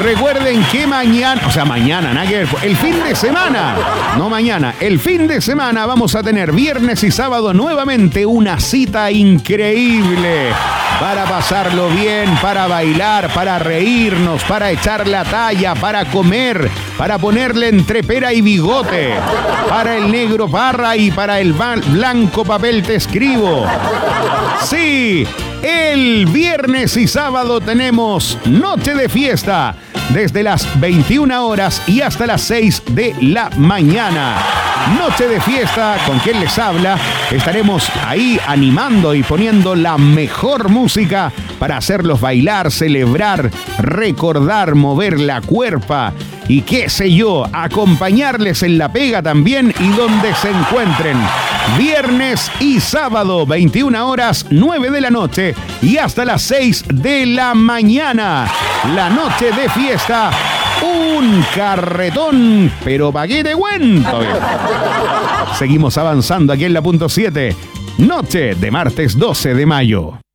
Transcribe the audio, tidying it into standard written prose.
Recuerden que mañana, nada que ver, el fin de semana, no mañana, el fin de semana vamos a tener viernes y sábado nuevamente una cita increíble para pasarlo bien, para bailar, para reírnos, para echar la talla, para comer, para ponerle entre pera y bigote, para el negro Parra y para el blanco papel te escribo. Sí, el viernes y sábado tenemos noche de fiesta desde las 21 horas y hasta las 6 de la mañana. Noche de fiesta, ¿con quién les habla? Estaremos ahí animando y poniendo la mejor música para hacerlos bailar, celebrar, recordar, mover la cuerpa y qué sé yo, acompañarles en la pega también y donde se encuentren. Viernes y sábado, 21 horas, 9 de la noche y hasta las 6 de la mañana. La noche de fiesta, un carretón, pero pa' qué te cuento. Seguimos avanzando aquí en la punto 7. Noche de martes 12 de mayo.